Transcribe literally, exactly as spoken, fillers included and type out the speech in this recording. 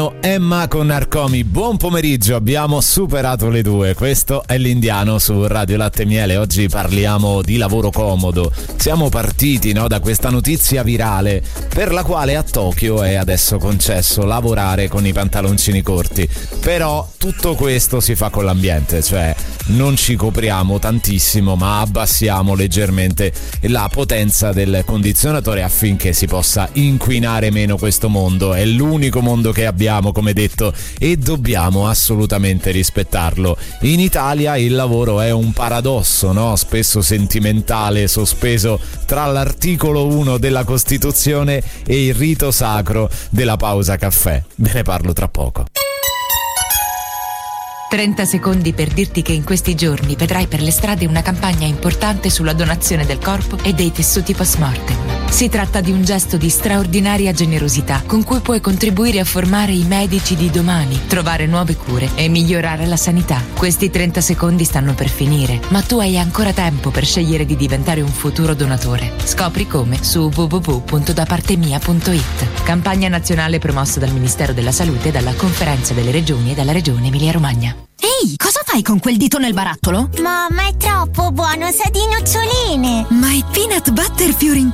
Emma con Narcomi, buon pomeriggio, abbiamo superato le due, questo è l'Indiano su Radio Latte e Miele. Oggi parliamo di lavoro comodo. Siamo partiti, no, da questa notizia virale per la quale a Tokyo è adesso concesso lavorare con i pantaloncini corti, però tutto questo si fa con l'ambiente, cioè non ci copriamo tantissimo ma abbassiamo leggermente la potenza del condizionatore affinché si possa inquinare meno questo mondo. È l'unico mondo che abbiamo, come detto, e dobbiamo assolutamente rispettarlo. In Italia il lavoro è un paradosso, no? Spesso sentimentale, sospeso tra l'articolo uno della Costituzione e il rito sacro della pausa caffè. Ve ne parlo tra poco. trenta secondi per dirti che in questi giorni vedrai per le strade una campagna importante sulla donazione del corpo e dei tessuti post-mortem. Si tratta di un gesto di straordinaria generosità con cui puoi contribuire a formare i medici di domani, trovare nuove cure e migliorare la sanità. Questi trenta secondi stanno per finire, ma tu hai ancora tempo per scegliere di diventare un futuro donatore. Scopri come su w w w punto da parte mia punto i t. Campagna nazionale promossa dal Ministero della Salute, dalla Conferenza delle Regioni e dalla Regione Emilia-Romagna. Ehi, cosa fai con quel dito nel barattolo? Mamma, è troppo buono, sa di noccioline! Ma è peanut butter Fiorentina!